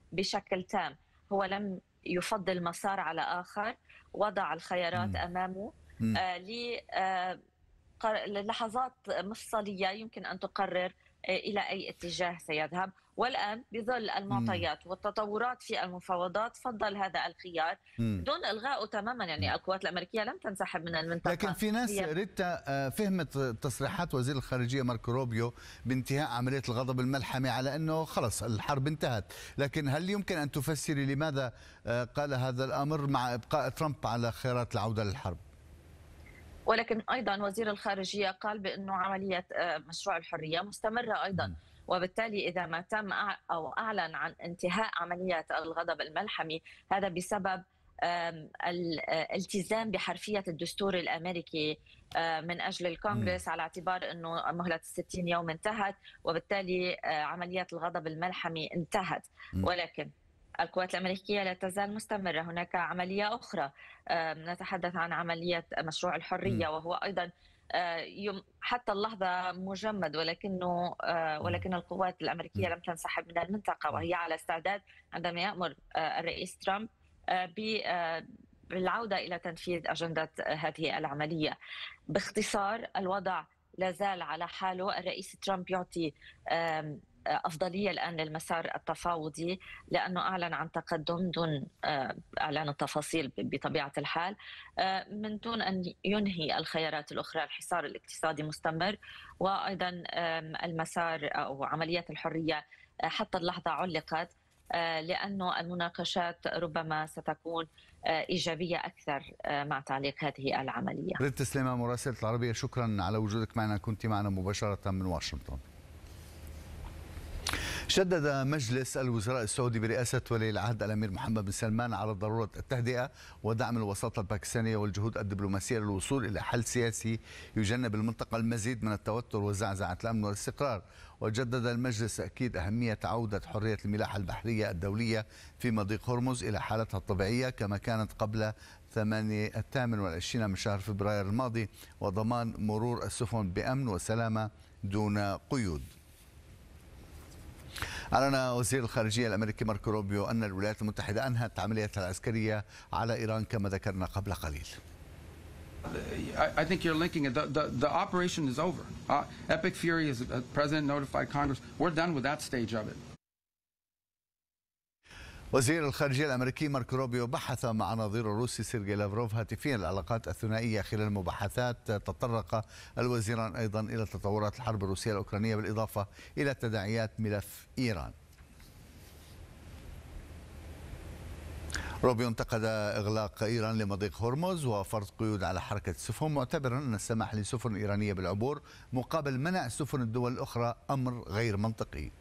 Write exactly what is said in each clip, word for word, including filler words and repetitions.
بشكل تام. هو لم يفضل مسار على آخر، وضع الخيارات مم. أمامه مم. آه للحظات مفصلية يمكن أن تقرر إلى أي اتجاه سيذهب. والآن بظل مم. المعطيات والتطورات في المفاوضات فضل هذا الخيار مم. دون إلغائه تماما. يعني القوات الأمريكية لم تنسحب من المنطقة. لكن في ناس هي ريتا فهمت تصريحات وزير الخارجية ماركو روبيو بانتهاء عملية الغضب الملحمي على أنه خلص الحرب انتهت، لكن هل يمكن أن تفسري لماذا قال هذا الأمر مع إبقاء ترامب على خيارات العودة للحرب؟ ولكن أيضا وزير الخارجية قال بأنه عملية مشروع الحرية مستمرة أيضا، وبالتالي إذا ما تم أو أعلن عن انتهاء عمليات الغضب الملحمي هذا بسبب الالتزام بحرفية الدستور الأمريكي من أجل الكونغرس، على اعتبار أنه مهلة الستين يوم انتهت وبالتالي عمليات الغضب الملحمي انتهت. ولكن القوات الأمريكية لا تزال مستمرة. هناك عملية أخرى نتحدث عن عملية مشروع الحرية، وهو أيضا حتى اللحظة مجمد، ولكنه ولكن القوات الأمريكية لم تنسحب من المنطقة، وهي على استعداد عندما يأمر الرئيس ترامب بالعودة إلى تنفيذ أجندة هذه العملية. باختصار الوضع لا زال على حاله. الرئيس ترامب يعطي أفضلية الآن للمسار التفاوضي لأنه أعلن عن تقدم دون إعلان التفاصيل بطبيعة الحال، من دون أن ينهي الخيارات الأخرى. الحصار الاقتصادي مستمر، وأيضا المسار أو عمليات الحرية حتى اللحظة علقت لأنه المناقشات ربما ستكون إيجابية أكثر مع تعليق هذه العملية. ريتا سليمان مراسلة العربية، شكرا على وجودك معنا، كنت معنا مباشرة من واشنطن. شدد مجلس الوزراء السعودي برئاسة ولي العهد الأمير محمد بن سلمان على ضرورة التهدئة ودعم الوساطة الباكستانية والجهود الدبلوماسية للوصول إلى حل سياسي يجنب المنطقة المزيد من التوتر وزعزعة الأمن والاستقرار. وجدد المجلس تأكيد أهمية عودة حرية الملاحة البحرية الدولية في مضيق هرمز إلى حالتها الطبيعية كما كانت قبل الثامن والعشرين من شهر فبراير الماضي، وضمان مرور السفن بأمن وسلامة دون قيود. أعلن وزير الخارجية الأمريكي ماركو روبيو أن الولايات المتحدة أنهت عملياتها العسكرية على إيران كما ذكرنا قبل قليل. I think you're linking it. The, the, the operation is over. Uh, Epic Fury, as the President notified Congress, we're done with that stage of it. وزير الخارجية الأمريكي ماركو روبيو بحث مع نظيره الروسي سيرجي لافروف هاتفيا العلاقات الثنائية. خلال المباحثات تطرق الوزيران أيضا إلى تطورات الحرب الروسية الأوكرانية بالإضافة إلى تداعيات ملف إيران. روبيو انتقد إغلاق إيران لمضيق هرمز وفرض قيود على حركة السفن، معتبرا أن السماح للسفن الإيرانية بالعبور مقابل منع سفن الدول الأخرى أمر غير منطقي.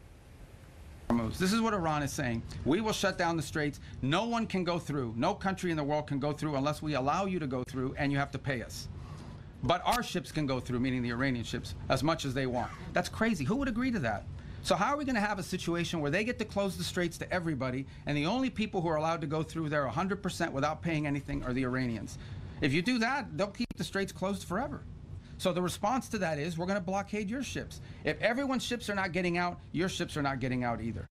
This is what Iran is saying. We will shut down the straits. No one can go through. No country in the world can go through unless we allow you to go through, and you have to pay us. But our ships can go through, meaning the Iranian ships, as much as they want. That's crazy. Who would agree to that? So how are we going to have a situation where they get to close the straits to everybody, and the only people who are allowed to go through there one hundred percent without paying anything are the Iranians? If you do that, they'll keep the straits closed forever. So the response to that is we're going to blockade your ships. If everyone's ships are not getting out, your ships are not getting out either.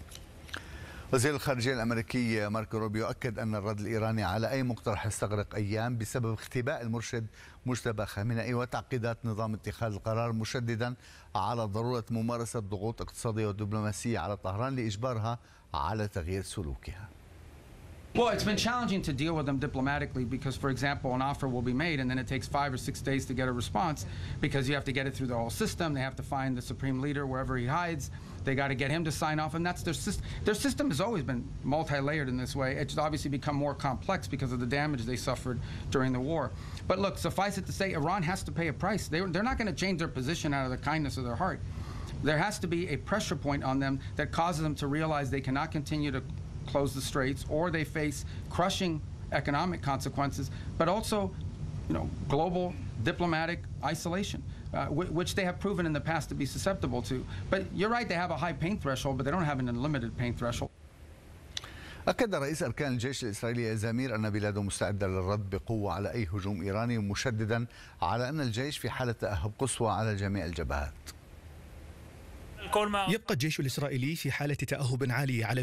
وزير الخارجية الأمريكي ماركو روبيو أكد أن الرد الإيراني على أي مقترح يستغرق أيام بسبب اختباء المرشد مجتبى خامنئي وتعقيدات نظام اتخاذ القرار، مشددا على ضرورة ممارسة ضغوط اقتصادية ودبلوماسية على طهران لإجبارها على تغيير سلوكها. Well, it's been challenging to deal with them diplomatically because, for example, an offer will be made and then it takes five or six days to get a response because you have to get it through the whole system. They have to find the supreme leader wherever he hides. They got to get him to sign off, and that's their system. Their system has always been multi-layered in this way. It's obviously become more complex because of the damage they suffered during the war. But look, suffice it to say, Iran has to pay a price. They, they're not going to change their position out of the kindness of their heart. There has to be a pressure point on them that causes them to realize they cannot continue to close the straits, or they face crushing economic consequences, but also, you know, global diplomatic isolation, uh, which they have proven in the past to be susceptible to. But you're right, they have a high pain threshold, but they don't have an unlimited pain threshold. أكد رئيس أركان الجيش الإسرائيلي أزامير أن بلاده مستعدة للرد بقوة على أي هجوم إيراني، مشددا على أن الجيش في حالة تأهب قصوى على جميع الجبهات. يبقى الجيش الإسرائيلي في حالة تأهب عالي على